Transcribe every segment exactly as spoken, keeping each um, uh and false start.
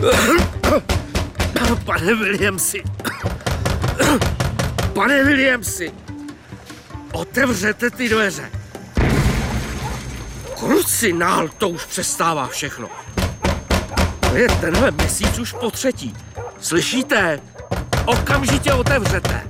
Pane Williamsi, pane Williamsi, otevřete ty dveře. Kluci, nál, to už přestává všechno. To je tenhle měsíc už po třetí. Slyšíte? Okamžitě otevřete.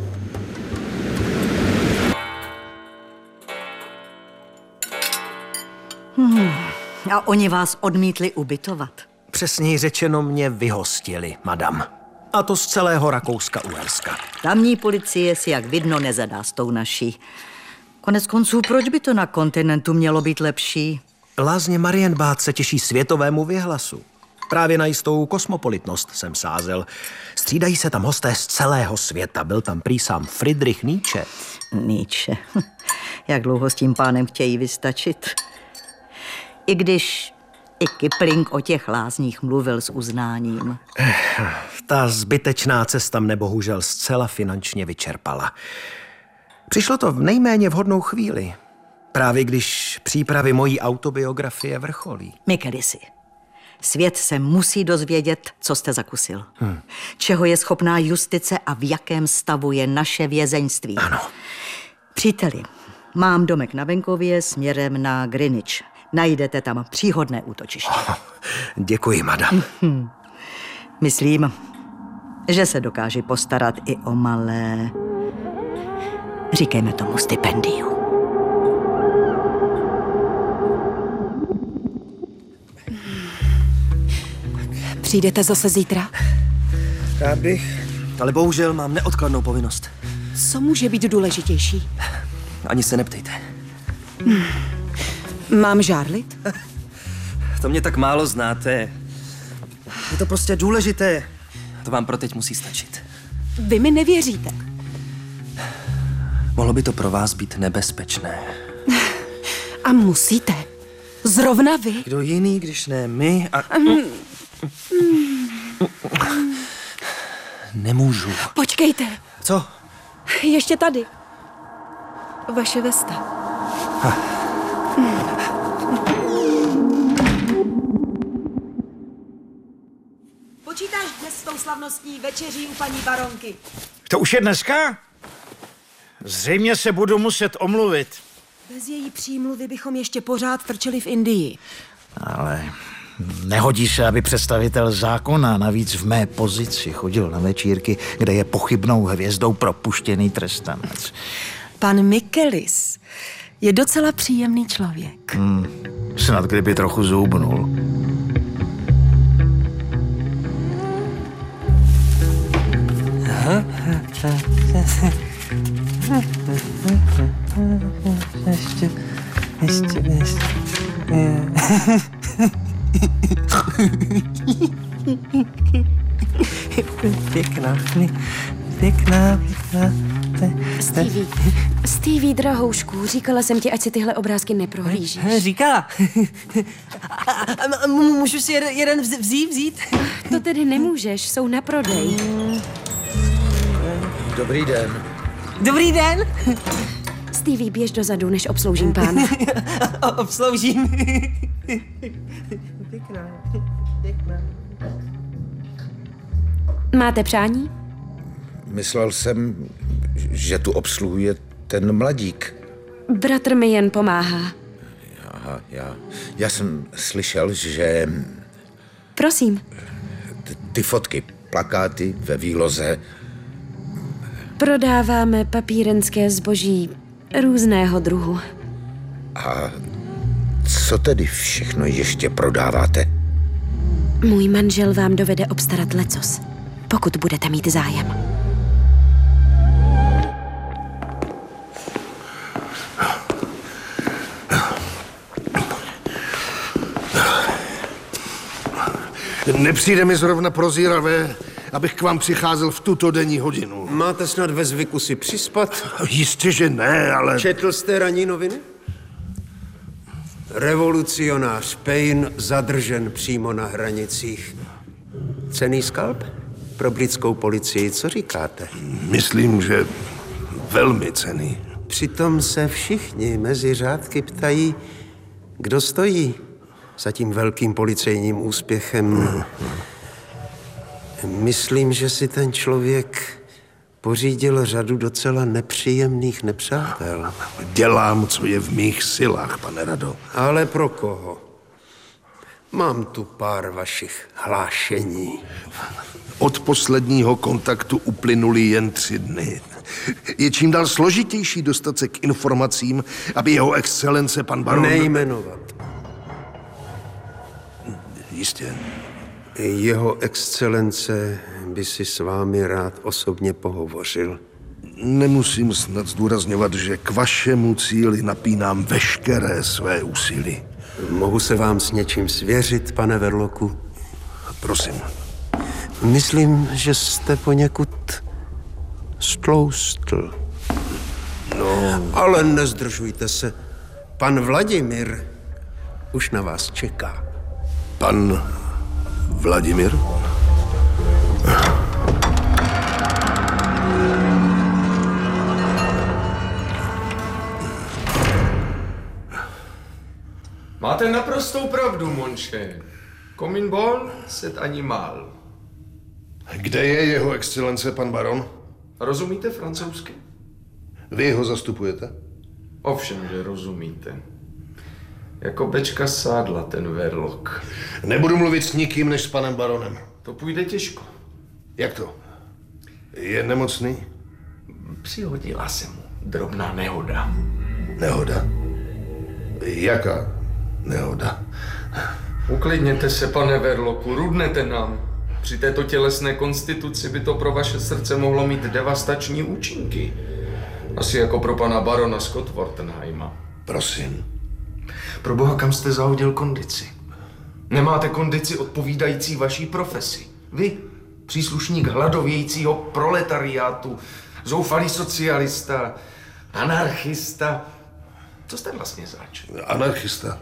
Hmm. A oni vás odmítli ubytovat? Přesněji řečeno mě vyhostili, madam. A to z celého Rakouska-Uherska. Tamní policie si jak vidno nezadá s tou naší. Konec konců, proč by to na kontinentu mělo být lepší? Lázně Marienbad se těší světovému věhlasu. Právě na jistou kosmopolitnost jsem sázel. Střídají se tam hosté z celého světa. Byl tam prý sám Friedrich Nietzsche. Nietzsche. Jak dlouho s tím pánem chtějí vystačit? I když i Kipling o těch lázních mluvil s uznáním. Ta zbytečná cesta mne bohužel zcela finančně vyčerpala. Přišlo to v nejméně vhodnou chvíli. Právě když přípravy mojí autobiografie vrcholí. Michelisi, svět se musí dozvědět, co jste zakusil. Hmm. Čeho je schopná justice a v jakém stavu je naše vězeňství. Ano. Příteli, mám domek na venkově směrem na Greenwich. Najdete tam příhodné útočiště. Oh, děkuji, madam. Myslím, že se dokáže postarat i o malé, říkejme tomu, stipendium. Přijdete zase zítra? Rád bych, ale bohužel mám neodkladnou povinnost. Co může být důležitější? Ani se neptejte. Hmm. Mám žárlit? To mě tak málo znáte. Je to prostě důležité. To vám pro teď musí stačit. Vy mi nevěříte. Mohlo by to pro vás být nebezpečné. A musíte. Zrovna vy. Kdo jiný, když ne my a... Mm. Nemůžu. Počkejte. Co? Ještě tady. Vaše vesta. Ha. Počítáš dnes s tou slavnostní večeří u paní baronky? To už je dneska? Zřejmě se budu muset omluvit. Bez její přímluvy bychom ještě pořád trčeli v Indii. Ale nehodí se, aby představitel zákona, navíc v mé pozici, chodil na večírky, kde je pochybnou hvězdou propuštěný trestanec. Pan Michelis je docela příjemný člověk. Hmm, snad kdyby trochu zhubnul. Ještě, ještě, ještě. Pěkná, pěkná, pěkná. Stevie, Stevie, drahoušku, říkala jsem ti, ať si tyhle obrázky neprohlížíš. Říkala. Můžu si jeden, jeden vzít, vzít? To tedy nemůžeš, jsou na prodej. Dobrý den. Dobrý den. Stevie, běž dozadu, než obsloužím pána. Obsloužím. Pěkná, pěkná. Máte přání? Myslel jsem, že tu obsluhuje ten mladík. Bratr mi jen pomáhá. Aha, já, já jsem slyšel, že... Prosím. Ty, ty fotky, plakáty ve výloze... Prodáváme papírenské zboží různého druhu. A co tedy všechno ještě prodáváte? Můj manžel vám dovede obstarat lecos, pokud budete mít zájem. Nepřijde mi zrovna prozíravé, abych k vám přicházel v tuto denní hodinu. Máte snad ve zvyku si přispat? Jistě, že ne, ale... Četl jste ranní noviny? Revolucionář Paine zadržen přímo na hranicích. Cenný skalp? Pro britskou policii, co říkáte? Myslím, že velmi cenný. Přitom se všichni mezi řádky ptají, kdo stojí za tím velkým policejním úspěchem. Myslím, že si ten člověk pořídil řadu docela nepříjemných nepřátel. Dělám, co je v mých silách, pane Rado. Ale pro koho? Mám tu pár vašich hlášení. Od posledního kontaktu uplynuly jen tři dny. Je čím dál složitější dostat se k informacím, aby jeho excelence pan baron... Nejmenovat. Jistě. Jeho excelence by si s vámi rád osobně pohovořil. Nemusím snad zdůrazňovat, že k vašemu cíli napínám veškeré své úsilí. Mohu se vám s něčím svěřit, pane Verloku? Prosím. Myslím, že jste poněkud stloustl. No... Ale nezdržujte se. Pan Vladimír už na vás čeká. Pan Vladimír? Máte naprostou pravdu, monše. Commun bon, c'est animal. Kde je jeho excelence pan baron? Rozumíte francouzsky? Vy ho zastupujete? Ovšem, že rozumíte. Jako bečka sádla ten Verlok. Nebudu mluvit s nikým než s panem baronem. To půjde těžko. Jak to? Je nemocný? Přihodila se mu drobná nehoda. Nehoda? Jaká nehoda? Uklidněte se, pane Verloku, rudnete nám. Při této tělesné konstituci by to pro vaše srdce mohlo mít devastační účinky. Asi jako pro pana barona Scottwortenheima. Prosím. Pro boha, kam jste zahodil kondici? Nemáte kondici odpovídající vaší profesi. Vy, příslušník hladovějícího proletariátu, zoufalý socialista, anarchista. Co jste vlastně zač? Anarchista.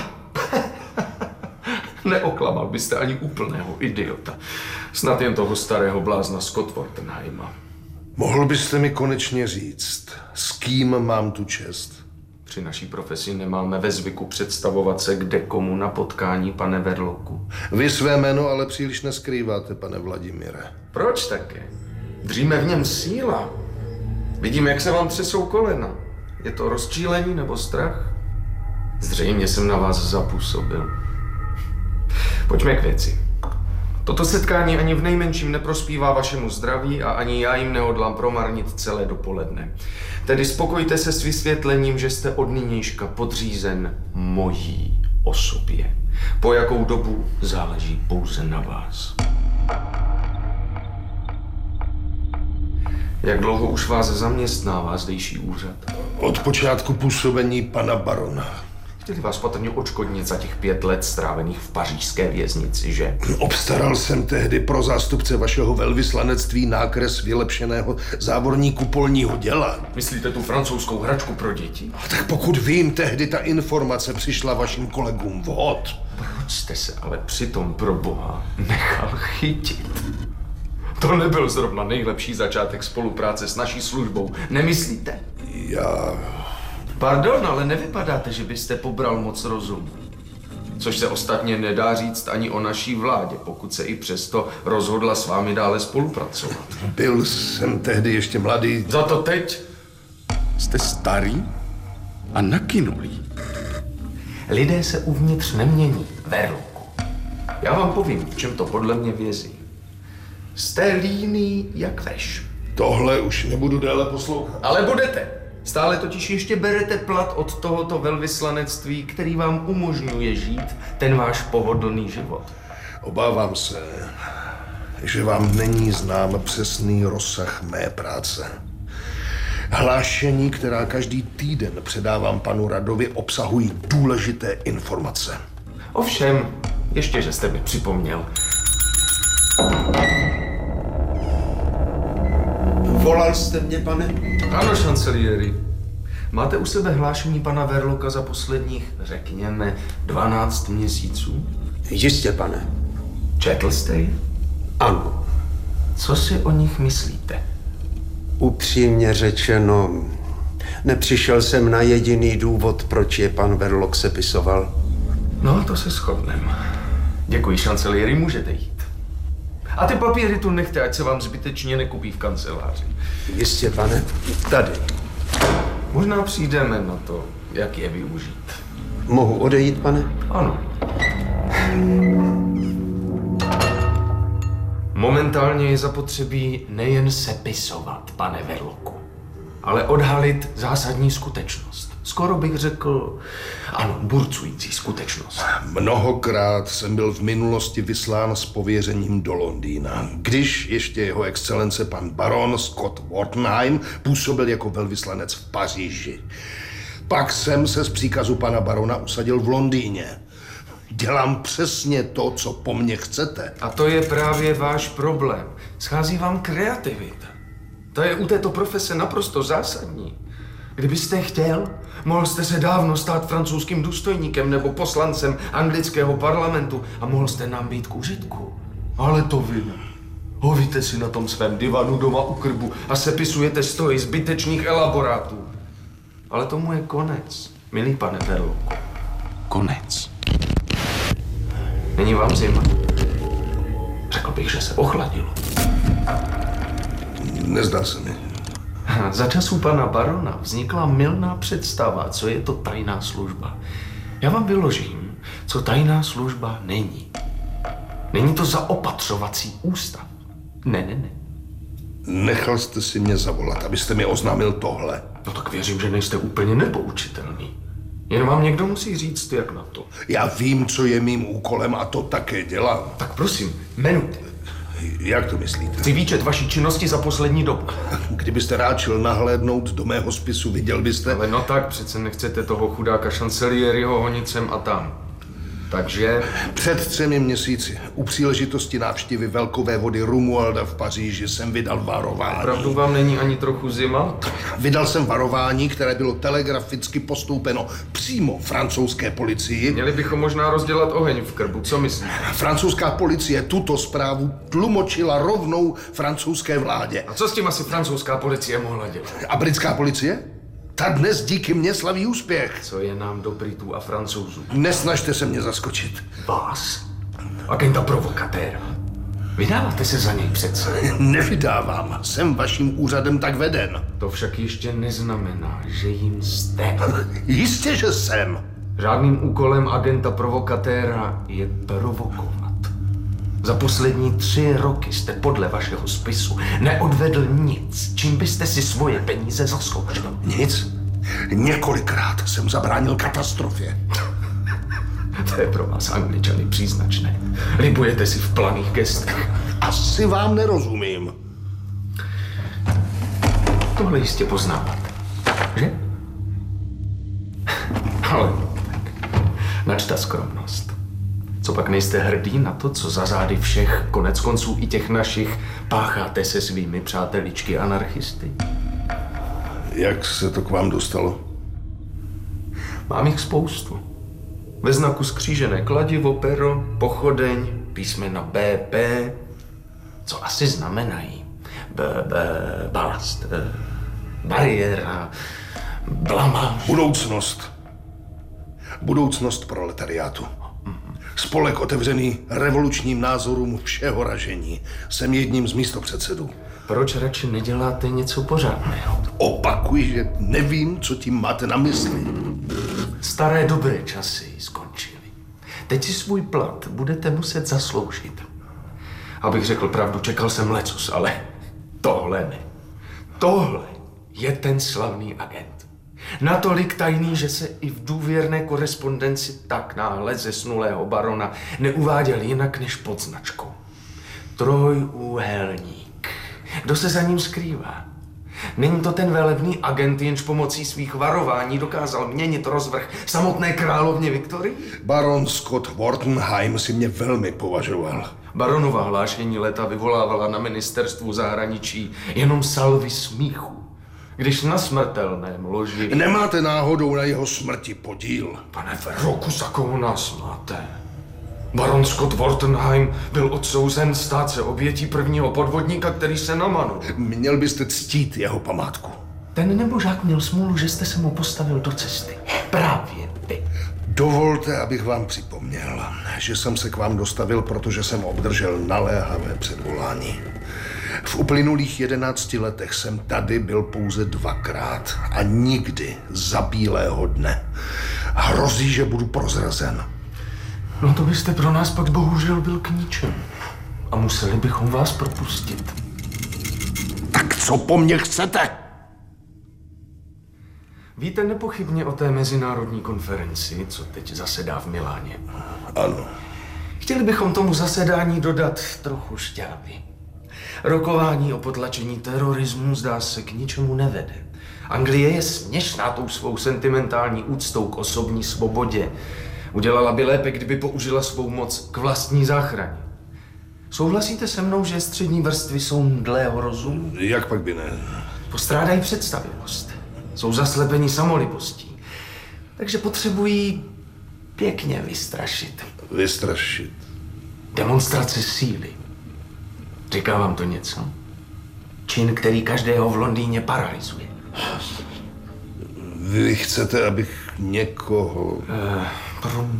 Neoklamal byste ani úplného idiota. Snad jen toho starého blázna Scottwortenheima. Mohl byste mi konečně říct, s kým mám tu čest? Při naší profesi nemáme ve zvyku představovat se kde komu na potkání, pane Verloku. Vy své jméno ale příliš neskrýváte, pane Vladimíre. Proč také? Dříme v něm síla. Vidím, jak se vám třesou kolena. Je to rozčílení nebo strach? Zřejmě jsem na vás zapůsobil. Pojďme k věci. Toto setkání ani v nejmenším neprospívá vašemu zdraví a ani já jim nehodlám promarnit celé dopoledne. Tedy spokojte se s vysvětlením, že jste od nynějška podřízen mojí osobě. Po jakou dobu záleží pouze na vás. Jak dlouho už vás zaměstnává zdejší úřad? Od počátku působení pana barona. Chtěli vás patrně odškodnit za těch pět let strávených v pařížské věznici, že? Obstaral jsem tehdy pro zástupce vašeho velvyslanectví nákres vylepšeného závorníku polního děla. Myslíte tu francouzskou hračku pro děti? A tak pokud vím, tehdy ta informace přišla vašim kolegům vhod. Proč jste se ale přitom pro boha nechal chytit? To nebyl zrovna nejlepší začátek spolupráce s naší službou, nemyslíte? Já... Pardon, ale nevypadáte, že byste pobral moc rozumu. Což se ostatně nedá říct ani o naší vládě, pokud se i přesto rozhodla s vámi dále spolupracovat. Byl jsem tehdy ještě mladý. Za to teď jste starý a nakynulý. Lidé se uvnitř nemění, Verloku. Já vám povím, v čem to podle mě vězí. Jste líný jak veš. Tohle už nebudu déle poslouchat. Ale budete. Stále totiž ještě berete plat od tohoto velvyslanectví, který vám umožňuje žít ten váš pohodlný život. Obávám se, že vám není znám přesný rozsah mé práce. Hlášení, která každý týden předávám panu Radovi, obsahují důležité informace. Ovšem, ještě, že jste mi připomněl. Volal jste mě, pane? Ano, šanceliéri. Máte u sebe hlášení pana Verloka za posledních, řekněme, dvanáct měsíců? Jistě, pane. Četl jste ji? Ano. Co si o nich myslíte? Upřímně řečeno, nepřišel jsem na jediný důvod, proč je pan Verlok sepisoval. No, to se shodneme. Děkuji, šanceliéri, můžete jít. A ty papíry tu nechte, ať se vám zbytečně nekupí v kanceláři. Jistě, pane. Tady. Možná přijdeme na to, jak je využít. Mohu odejít, pane? Ano. Momentálně je zapotřebí nejen sepisovat, pane Verloku, ale odhalit zásadní skutečnost. Skoro bych řekl, ano, burcující skutečnost. Mnohokrát jsem byl v minulosti vyslán s pověřením do Londýna, když ještě jeho excelence pan baron Scott Wartenheim působil jako velvyslanec v Paříži. Pak jsem se z příkazu pana barona usadil v Londýně. Dělám přesně to, co po mně chcete. A to je právě váš problém. Schází vám kreativita. To je u této profese naprosto zásadní. Kdybyste chtěl, mohl jste se dávno stát francouzským důstojníkem nebo poslancem anglického parlamentu a mohl jste nám být k užitku. Ale to vy ne. Hovíte si na tom svém divanu doma u krbu a sepisujete stojí zbytečných elaborátů. Ale tomu je konec, milý pane Verloku. Konec. Není vám zima? Řekl bych, že se ochladilo. Nezdá se mi. Za časů pana barona vznikla mylná představa, co je to tajná služba. Já vám vyložím, co tajná služba není. Není to zaopatřovací ústav. Ne, ne, ne. Nechal jste si mě zavolat, abyste mi oznámil tohle. No tak věřím, že nejste úplně nepoučitelný. Jen vám někdo musí říct, jak na to. Já vím, co je mým úkolem a to také dělám. Tak prosím, jmenujte. Jak to myslíte? Chci výčet vaší činnosti za poslední dobu. Kdybyste rád šel nahlédnout do mého spisu, viděl byste... Ale no tak, přece nechcete toho chudáka šanceliériho honit sem a tam. Takže... Před třemi měsíci, u příležitosti návštěvy velkovévody Romualda v Paříži, jsem vydal varování. Opravdu vám není ani trochu zima? Vydal jsem varování, které bylo telegraficky postoupeno přímo francouzské policii. Měli bychom možná rozdělat oheň v krbu, co myslíte? Francouzská policie tuto zprávu tlumočila rovnou francouzské vládě. A co s tím asi francouzská policie mohla dělat? A britská policie? Ta dnes díky mně slaví úspěch. Co je nám do Britů a Francouzů? Nesnažte se mě zaskočit. Vás? Agenta provokatéra. Vydáváte se za něj přece? Nevydávám. Jsem vaším úřadem tak veden. To však ještě neznamená, že jim jste. Jistě, že jsem. Žádným úkolem agenta provokatéra je provokovat. Za poslední tři roky jste podle vašeho spisu neodvedl nic, čím byste si svoje peníze zasloužil. Nic. Několikrát jsem zabránil katastrofě. To je pro vás, Angličany, příznačné. Libujete si v planých gestech. Asi vám nerozumím. Tohle jistě poznáváte, že? Ale tak, nač ta skromnost. Co pak nejste hrdí na to, co za zády všech, konec konců i těch našich, pácháte se svými přáteličky anarchisty? Jak se to k vám dostalo? Mám jich spoustu. Ve znaku skřížené kladivo, pero, pochodeň, písmena B P, co asi znamenají. B, B, balast, B, bariéra, blama. Budoucnost. Budoucnost proletariátu. Spolek otevřený revolučním názorům všeho ražení. Jsem jedním z místopředsedů. Proč radši neděláte něco pořádného? Opakuji, že nevím, co tím máte na mysli. Staré dobré časy skončily. Teď si svůj plat budete muset zasloužit. Abych řekl pravdu, čekal jsem lecos, ale tohle ne. Tohle je ten slavný agent. Natolik tajný, že se i v důvěrné korespondenci tak náhle zesnulého barona neuváděl jinak než pod značkou. Trojúhelník. Kdo se za ním skrývá? Není to ten velebný agent, jenž pomocí svých varování dokázal měnit rozvrh samotné královně Viktorii? Baron Scott Wartenheim si mě velmi považoval. Baronova hlášení leta vyvolávala na ministerstvu zahraničí jenom salvy smíchu. Když na smrtelném loži... Nemáte náhodou na jeho smrti podíl? Pane Verloku, za koho nás máte? Baron Scott Wartenheim byl odsouzen stát se obětí prvního podvodníka, který se namanul. Měl byste ctít jeho památku. Ten nebožák měl smůlu, že jste se mu postavil do cesty. Právě vy. Dovolte, abych vám připomněl, že jsem se k vám dostavil, protože jsem obdržel naléhavé předvolání. V uplynulých jedenácti letech jsem tady byl pouze dvakrát a nikdy za bílého dne. Hrozí, že budu prozrazen. No to byste pro nás pak bohužel byl k ničemu. A museli bychom vás propustit. Tak co po mně chcete? Víte nepochybně o té mezinárodní konferenci, co teď zasedá v Miláně? Ano. Chtěli bychom tomu zasedání dodat trochu šťávy. Rokování o potlačení terorismu zdá se k ničemu nevede. Anglie je směšná tou svou sentimentální úctou k osobní svobodě. Udělala by lépe, kdyby použila svou moc k vlastní záchraně. Souhlasíte se mnou, že střední vrstvy jsou mdlého rozumu? Jak pak by ne? Postrádají představivost. Jsou zaslepeni samolibostí. Takže potřebují pěkně vystrašit. Vystrašit? Demonstrace síly. Říká vám to něco? Čin, který každého v Londýně paralyzuje. Vy chcete, abych někoho... Uh, pro